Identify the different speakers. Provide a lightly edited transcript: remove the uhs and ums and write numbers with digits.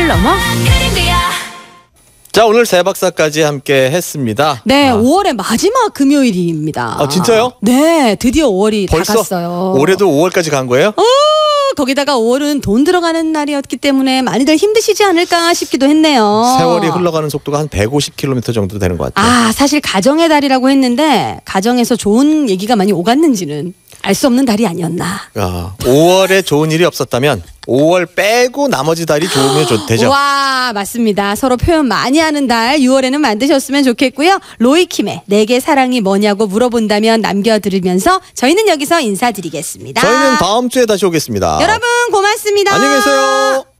Speaker 1: 1000개를 넘어?
Speaker 2: 자, 오늘 세 박사까지 함께 했습니다.
Speaker 1: 네, 5월의 마지막 금요일입니다.
Speaker 2: 아, 진짜요?
Speaker 1: 네, 드디어 5월이 다
Speaker 2: 벌써
Speaker 1: 갔어요.
Speaker 2: 올해도 5월까지 간 거예요?
Speaker 1: 거기다가 5월은 돈 들어가는 날이었기 때문에 많이들 힘드시지 않을까 싶기도 했네요.
Speaker 2: 세월이 흘러가는 속도가 한 150km 정도 되는 것 같아요.
Speaker 1: 아, 사실 가정의 달이라고 했는데 가정에서 좋은 얘기가 많이 오갔는지는 알 수 없는 달이 아니었나.
Speaker 2: 5월에 좋은 일이 없었다면 5월 빼고 나머지 달이 좋으면 되죠.
Speaker 1: 와, 맞습니다. 서로 표현 많이 하는 달 6월에는 만드셨으면 좋겠고요. 로이킴의 내게 사랑이 뭐냐고 물어본다면 남겨드리면서 저희는 여기서 인사드리겠습니다.
Speaker 2: 저희는 다음 주에 다시 오겠습니다.
Speaker 1: 여러분 고맙습니다.
Speaker 2: 안녕히 계세요.